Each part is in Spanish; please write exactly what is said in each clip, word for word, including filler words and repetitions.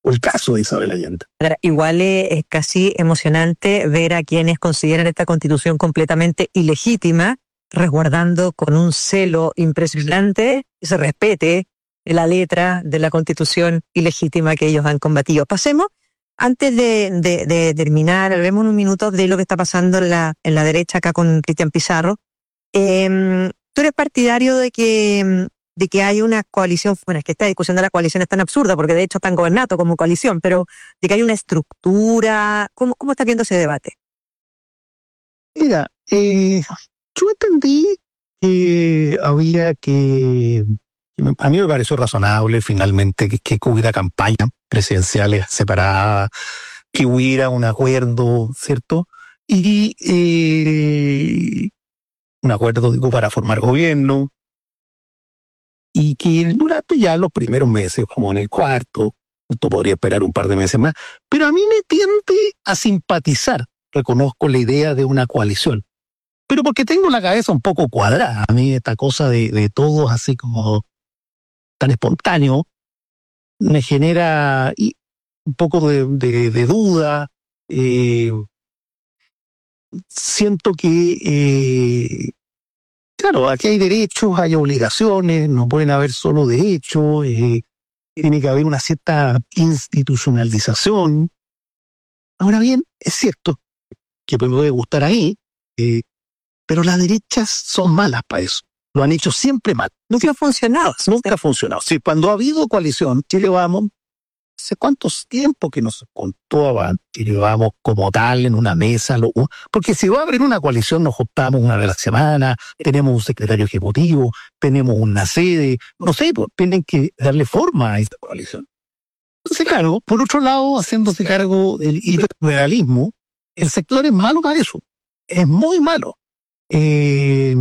el caso de Isabel Allende. Igual es casi emocionante ver a quienes consideran esta Constitución completamente ilegítima, resguardando con un celo impresionante que se respete la letra de la Constitución ilegítima que ellos han combatido. Pasemos, antes de, de, de terminar, hablemos un minuto de lo que está pasando en la, en la derecha acá con Cristian Pizarro. Eh, ¿Tú eres partidario de que, de que hay una coalición? Bueno, es que esta discusión de la coalición es tan absurda, porque de hecho están gobernados como coalición, pero de que hay una estructura. ¿Cómo, cómo está viendo ese debate? Mira, eh, yo entendí que había que... A mí me pareció razonable finalmente que, que hubiera campañas presidenciales separadas, que hubiera un acuerdo, ¿cierto? Y eh, un acuerdo, digo, para formar gobierno, y que durante ya los primeros meses, como en el cuarto, esto podría esperar un par de meses más, pero a mí me tiende a simpatizar, reconozco la idea de una coalición, pero porque tengo la cabeza un poco cuadrada. A mí esta cosa de, de todos así como tan espontáneo me genera un poco de, de, de duda. Eh, siento que, eh, claro, aquí hay derechos, hay obligaciones, no pueden haber solo derechos, eh, tiene que haber una cierta institucionalización. Ahora bien, es cierto que me puede gustar ahí, eh, pero las derechas son malas para eso. Lo han hecho siempre mal. Nunca ha funcionado. Nunca ha funcionado. Sí, cuando ha habido coalición, Chile Vamos, hace cuántos tiempos que nos contaban Chile Vamos como tal en una mesa. Lo, porque si va a haber una coalición, nos juntamos una vez a la semana, tenemos un secretario ejecutivo, tenemos una sede, no sé, pues, tienen que darle forma a esta coalición. Entonces, claro, por otro lado, haciéndose cargo del hiperrealismo, el sector es malo para eso. Es muy malo. Eh,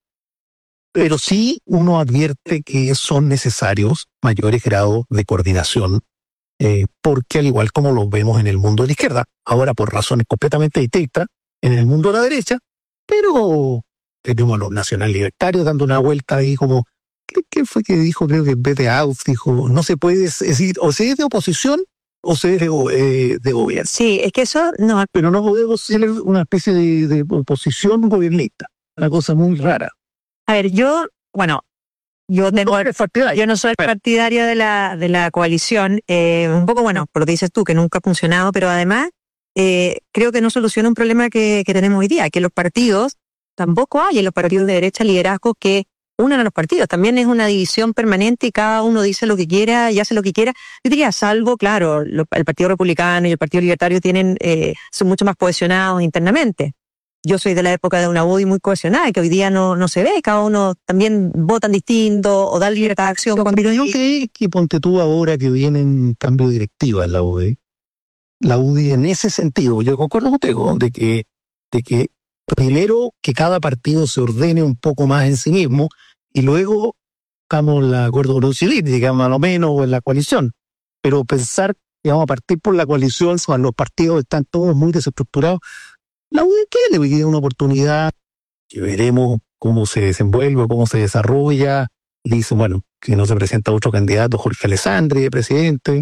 pero sí uno advierte que son necesarios mayores grados de coordinación, eh, porque al igual como lo vemos en el mundo de la izquierda, ahora por razones completamente distintas, en el mundo de la derecha, pero tenemos a los nacional libertarios dando una vuelta ahí como, ¿qué, qué fue que dijo? Creo que B T Out dijo, no se puede decir, o se es de oposición o se es de, eh, de gobierno. Sí, es que eso no... Pero no podemos ser una especie de, de oposición gobernista, una cosa muy rara. A ver, yo, bueno, yo tengo, no, yo no soy partidario de la de la coalición, eh, un poco, bueno, por lo que dices tú, que nunca ha funcionado, pero además eh, creo que no soluciona un problema que, que tenemos hoy día, que los partidos, tampoco hay en los partidos de derecha liderazgos que unan a los partidos, también es una división permanente y cada uno dice lo que quiera y hace lo que quiera. Yo diría, salvo, claro, lo, el Partido Republicano y el Partido Libertario tienen eh, son mucho más cohesionados internamente. Yo soy de la época de una U D I muy cohesionada, que hoy día no, no se ve, cada uno también votan distinto o da libertad de acción. Pero yo creo que ponte tú ahora que viene un cambio directivo en la U D I, la U D I en ese sentido, yo concuerdo contigo, de que, de que primero que cada partido se ordene un poco más en sí mismo y luego buscamos el acuerdo civil, digamos, más o menos, o en la coalición. Pero pensar que vamos a partir por la coalición, cuando los partidos están todos muy desestructurados, la U D I le tiene una oportunidad que veremos cómo se desenvuelve, cómo se desarrolla. Y dice, bueno, que no se presenta otro candidato, Jorge Alessandri, de presidente.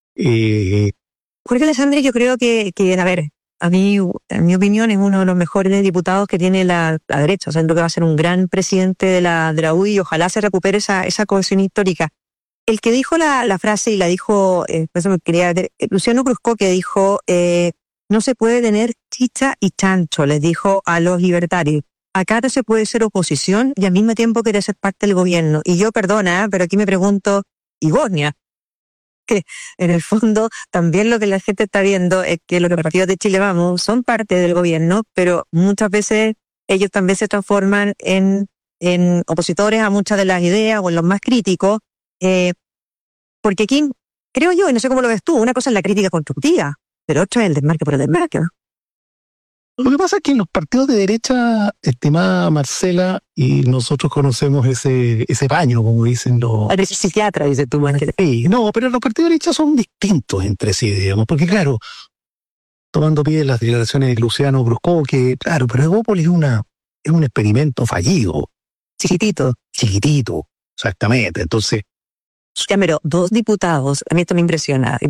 Eh, Jorge Alessandri, yo creo que, que, a ver, a mí, en mi opinión, es uno de los mejores diputados que tiene la, la derecha. O sea, creo que va a ser un gran presidente de la, de la U D I y ojalá se recupere esa, esa cohesión histórica. El que dijo la, la frase y la dijo, eh, por eso me quería, Luciano Cruzco, que dijo... Eh, no se puede tener chicha y chancho, les dijo a los libertarios. Acá no se puede ser oposición y al mismo tiempo querer ser parte del gobierno. Y yo, perdona, ¿eh? pero aquí me pregunto, ¿y Bosnia? Que en el fondo también lo que la gente está viendo es que los partidos de Chile Vamos son parte del gobierno, pero muchas veces ellos también se transforman en, en opositores a muchas de las ideas o en los más críticos. Eh, porque aquí, creo yo, y no sé cómo lo ves tú, una cosa es la crítica constructiva, pero otra es el desmarque por el desmarque. Lo que pasa es que en los partidos de derecha, estimada Marcela, y nosotros conocemos ese ese paño, como dicen los... El psiquiatra, dice tú. Bueno, que... Sí, no, pero los partidos de derecha son distintos entre sí, digamos, porque claro, tomando pie las declaraciones de Luciano Brusco, que claro, pero Evópolis es, una, es un experimento fallido. Chiquitito. Chiquitito, exactamente. Entonces... Ya, pero dos diputados, a mí esto me impresiona.